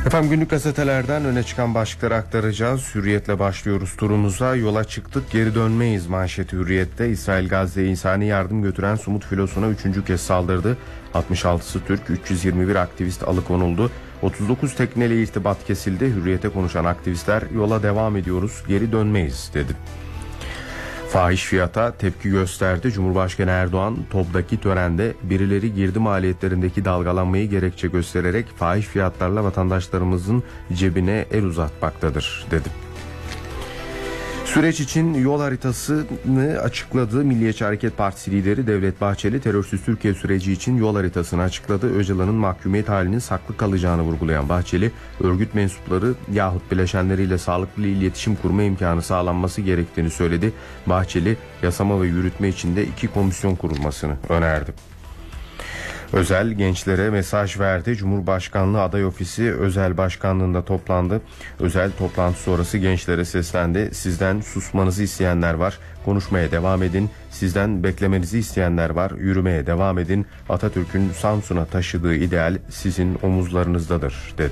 Efendim günlük gazetelerden öne çıkan başlıkları aktaracağız. Hürriyetle başlıyoruz turumuza. Yola çıktık, geri dönmeyiz manşeti Hürriyet'te. İsrail Gazze'ye insani yardım götüren Sumut filosuna 3. kez saldırdı. 66'sı Türk, 321 aktivist alıkonuldu. 39 tekneyle irtibat kesildi. Hürriyet'e konuşan aktivistler yola devam ediyoruz, geri dönmeyiz dedi. Fahiş fiyata tepki gösterdi. Cumhurbaşkanı Erdoğan TOB'daki törende birileri girdi maliyetlerindeki dalgalanmayı gerekçe göstererek fahiş fiyatlarla vatandaşlarımızın cebine el uzatmaktadır dedi. Süreç için yol haritasını açıkladı. Milliyetçi Hareket Partisi lideri Devlet Bahçeli terörsüz Türkiye süreci için yol haritasını açıkladı. Öcalan'ın mahkumiyet halinin saklı kalacağını vurgulayan Bahçeli, örgüt mensupları yahut bileşenleriyle sağlıklı iletişim kurma imkanı sağlanması gerektiğini söyledi. Bahçeli, yasama ve yürütme için de 2 komisyon kurulmasını önerdi. Özel gençlere mesaj verdi. Cumhurbaşkanlığı aday ofisi Özel Başkanlığı'nda toplandı. Özel toplantı sonrası gençlere seslendi. Sizden susmanızı isteyenler var, konuşmaya devam edin. Sizden beklemenizi isteyenler var, yürümeye devam edin. Atatürk'ün Samsun'a taşıdığı ideal sizin omuzlarınızdadır dedi.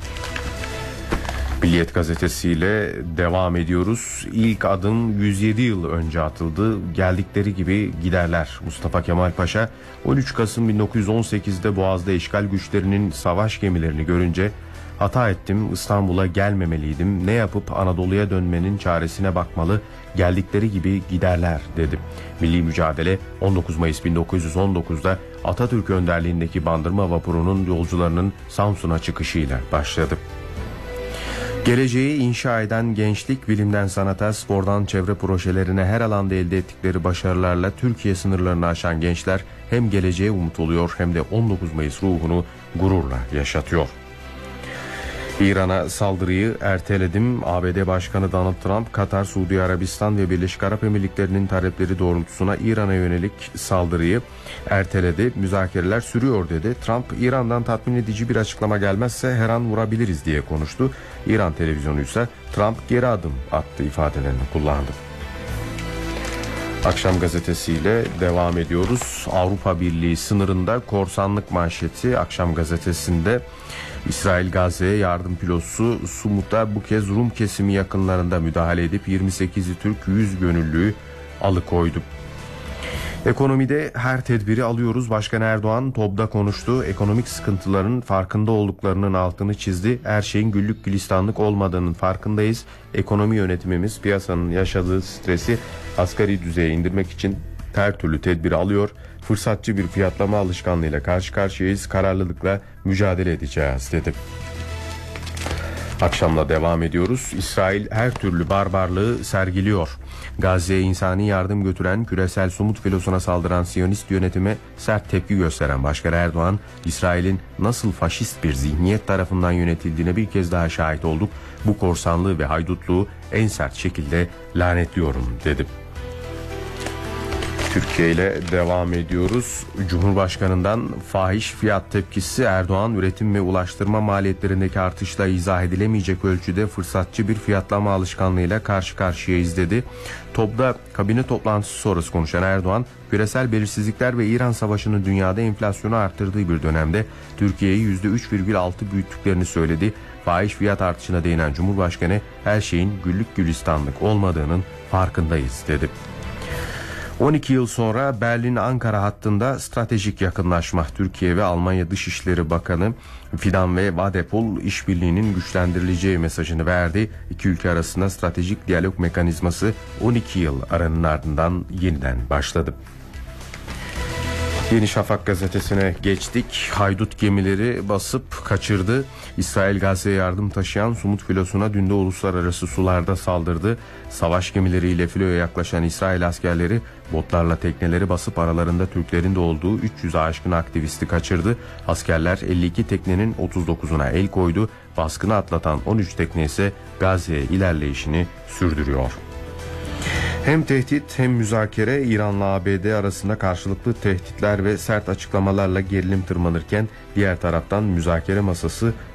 Milliyet gazetesiyle devam ediyoruz. İlk adım 107 yıl önce atıldı. Geldikleri gibi giderler. Mustafa Kemal Paşa 13 Kasım 1918'de Boğaz'da işgal güçlerinin savaş gemilerini görünce hata ettim, İstanbul'a gelmemeliydim. Ne yapıp Anadolu'ya dönmenin çaresine bakmalı. Geldikleri gibi giderler dedi. Milli mücadele 19 Mayıs 1919'da Atatürk önderliğindeki Bandırma vapurunun yolcularının Samsun'a çıkışıyla başladı. Geleceği inşa eden gençlik, bilimden sanata, spordan çevre projelerine her alanda elde ettikleri başarılarla Türkiye sınırlarını aşan gençler hem geleceğe umut oluyor hem de 19 Mayıs ruhunu gururla yaşatıyor. İran'a saldırıyı erteledim. ABD Başkanı Donald Trump, Katar, Suudi Arabistan ve Birleşik Arap Emirlikleri'nin talepleri doğrultusunda İran'a yönelik saldırıyı erteledi. Müzakereler sürüyor dedi. Trump, İran'dan tatmin edici bir açıklama gelmezse her an vurabiliriz diye konuştu. İran televizyonu ise Trump geri adım attı ifadelerini kullandı. Akşam gazetesiyle devam ediyoruz. Avrupa Birliği sınırında korsanlık manşeti Akşam gazetesinde. İsrail Gazze'ye yardım pilosu Sumut'a bu kez Rum kesimi yakınlarında müdahale edip 28'i Türk 100 gönüllüyü alıkoydu. Ekonomide her tedbiri alıyoruz. Başkan Erdoğan TOB'da konuştu. Ekonomik sıkıntıların farkında olduklarının altını çizdi. Her şeyin güllük gülistanlık olmadığının farkındayız. Ekonomi yönetimimiz piyasanın yaşadığı stresi asgari düzeye indirmek için her türlü tedbiri alıyor. Fırsatçı bir fiyatlama alışkanlığıyla karşı karşıyayız. Kararlılıkla mücadele edeceğiz dedi. Akşamla devam ediyoruz. İsrail her türlü barbarlığı sergiliyor. Gazze'ye insani yardım götüren küresel Sumut filosuna saldıran Siyonist yönetime sert tepki gösteren Başkan Erdoğan, İsrail'in nasıl faşist bir zihniyet tarafından yönetildiğine bir kez daha şahit olduk. Bu korsanlığı ve haydutluğu en sert şekilde lanetliyorum dedi. Türkiye ile devam ediyoruz. Cumhurbaşkanından fahiş fiyat tepkisi. Erdoğan, üretim ve ulaştırma maliyetlerindeki artışla izah edilemeyecek ölçüde fırsatçı bir fiyatlama alışkanlığıyla karşı karşıyayız dedi. TOB'da kabine toplantısı sonrası konuşan Erdoğan, küresel belirsizlikler ve İran Savaşı'nın dünyada enflasyonu arttırdığı bir dönemde Türkiye'yi %3,6 büyüttüklerini söyledi. Fahiş fiyat artışına değinen Cumhurbaşkanı, her şeyin güllük gülistanlık olmadığının farkındayız dedi. 12 yıl sonra Berlin-Ankara hattında stratejik yakınlaşma. Türkiye ve Almanya Dışişleri Bakanı Fidan ve Vadepol işbirliğinin güçlendirileceği mesajını verdi. İki ülke arasında stratejik diyalog mekanizması 12 yıl aranın ardından yeniden başladı. Yeni Şafak gazetesine geçtik. Haydut gemileri basıp kaçırdı. İsrail Gazze'ye yardım taşıyan Sumut filosuna dün de uluslararası sularda saldırdı. Savaş gemileriyle filoya yaklaşan İsrail askerleri botlarla tekneleri basıp aralarında Türklerin de olduğu 300'e aşkın aktivisti kaçırdı. Askerler 52 teknenin 39'una el koydu. Baskını atlatan 13 tekne ise Gazze'ye ilerleyişini sürdürüyor. Hem tehdit hem müzakere, İran'la ABD arasında karşılıklı tehditler ve sert açıklamalarla gerilim tırmanırken diğer taraftan müzakere masası